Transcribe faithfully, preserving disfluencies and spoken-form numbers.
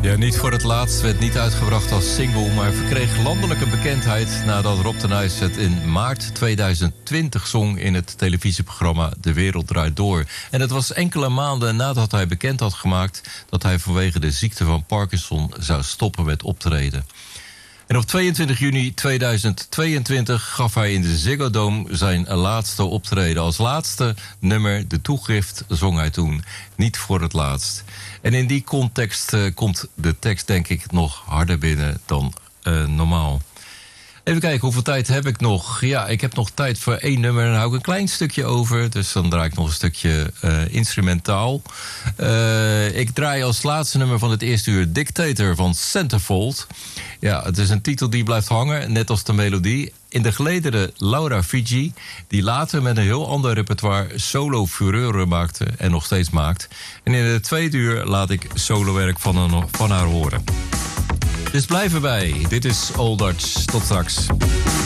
Ja, Niet voor het laatst werd niet uitgebracht als single, maar verkreeg landelijke bekendheid nadat Rob de Nijs het in maart tweeduizend twintig zong in het televisieprogramma De Wereld Draait Door. En het was enkele maanden nadat hij bekend had gemaakt dat hij vanwege de ziekte van Parkinson zou stoppen met optreden. En op tweeëntwintig juni tweeduizend tweeëntwintig gaf hij in de Ziggo Dome zijn laatste optreden. Als laatste nummer, De Toegift, zong hij toen. Niet voor het laatst. En in die context uh, komt de tekst denk ik nog harder binnen dan uh, normaal. Even kijken, hoeveel tijd heb ik nog? Ja, ik heb nog tijd voor één nummer. Dan hou ik een klein stukje over. Dus dan draai ik nog een stukje uh, instrumentaal. Uh, ik draai als laatste nummer van het eerste uur Dictator van Centerfold. Ja, het is een titel die blijft hangen, net als de melodie. In de gelederen Laura Fiji, die later met een heel ander repertoire solo fureuren maakte en nog steeds maakt. En in het tweede uur laat ik solowerk van, een, van haar horen. Dus blijf erbij. Dit is Old Dutch. Tot straks.